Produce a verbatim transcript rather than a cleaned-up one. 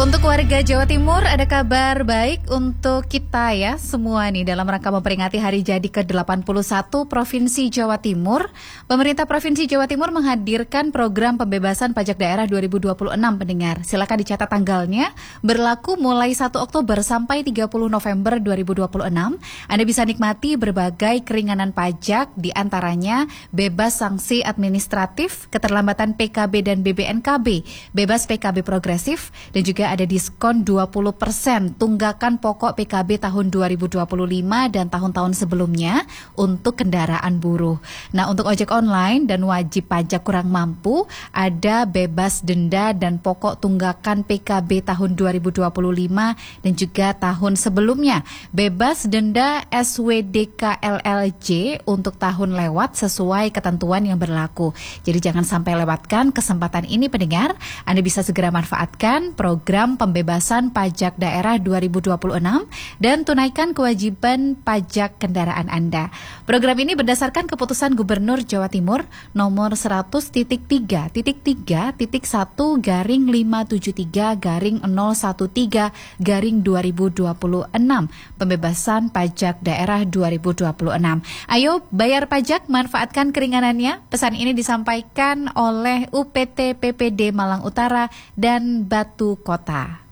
Untuk warga Jawa Timur ada kabar baik untuk kita ya semua nih dalam rangka memperingati hari jadi ke delapan puluh satu Provinsi Jawa Timur. Pemerintah Provinsi Jawa Timur menghadirkan program pembebasan pajak daerah dua ribu dua puluh enam pendengar. Silakan dicatat tanggalnya, berlaku mulai satu Oktober sampai tiga puluh November dua ribu dua puluh enam. Anda bisa nikmati berbagai keringanan pajak, di antaranya bebas sanksi administratif, keterlambatan P K B dan B B N K B, bebas P K B progresif, dan juga ada diskon dua puluh persen tunggakan pokok P K B tahun dua ribu dua puluh lima dan tahun-tahun sebelumnya untuk kendaraan buruh. Nah, untuk ojek online dan wajib pajak kurang mampu ada bebas denda dan pokok tunggakan P K B tahun dua ribu dua puluh lima dan juga tahun sebelumnya. Bebas denda S W D K L L J untuk tahun lewat sesuai ketentuan yang berlaku. Jadi jangan sampai lewatkan kesempatan ini pendengar. Anda bisa segera manfaatkan program pembebasan pajak daerah dua ribu dua puluh enam dan tunaikan kewajiban pajak kendaraan Anda. Program ini berdasarkan keputusan Gubernur Jawa Timur nomor seratus titik tiga titik tiga titik satu garing lima tujuh tiga garing nol satu tiga garing dua ribu dua puluh enam pembebasan pajak daerah dua ribu dua puluh enam. Ayo bayar pajak, manfaatkan keringanannya. Pesan ini disampaikan oleh U P T P P D Malang Utara dan Batu Kota.